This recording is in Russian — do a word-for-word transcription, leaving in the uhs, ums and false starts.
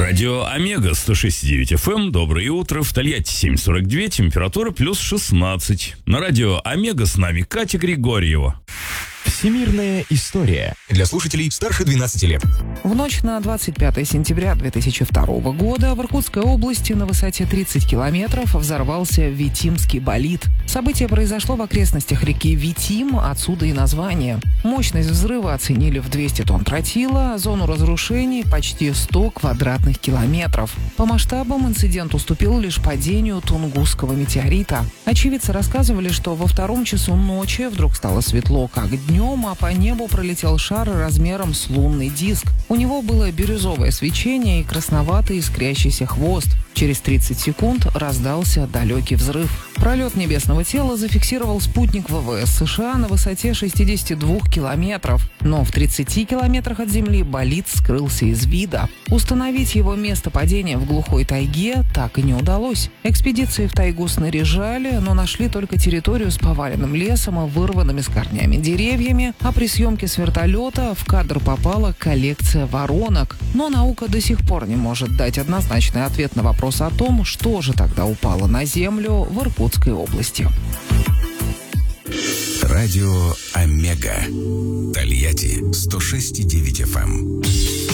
Радио Омега сто шесть и девять эф эм. Доброе утро. В Тольятти семь сорок два, температура плюс шестнадцать. На радио Омега с нами Катя Григорьева. Всемирная история для слушателей старше двенадцати лет. В ночь на двадцать пятое сентября две тысячи второго года в Иркутской области на высоте тридцать километров взорвался Витимский болид. Событие произошло в окрестностях реки Витим, отсюда и название. Мощность взрыва оценили в двести тонн тротила, зону разрушений почти сто квадратных километров. По масштабам инцидент уступил лишь падению Тунгусского метеорита. Очевидцы рассказывали, что во втором часу ночи вдруг стало светло, как днем, а по небу пролетел шар размером с лунный диск. У него было бирюзовое свечение и красноватый искрящийся хвост. Через тридцать секунд раздался далекий взрыв. Пролет небесного тела зафиксировал спутник вэ вэ эс США на высоте шестидесяти двух километров. Но в тридцати километрах от Земли болид скрылся из вида. Установить его место падения в глухой тайге так и не удалось. Экспедиции в тайгу снаряжали, но нашли только территорию с поваленным лесом и вырванными с корнями деревьями, а при съемке с вертолета в кадр попала коллекция воронок. Но наука до сих пор не может дать однозначный ответ на вопрос о том, что же тогда упало на Землю в Иркутской области. Радио Омега. Тольятти сто шесть и девять эф эм.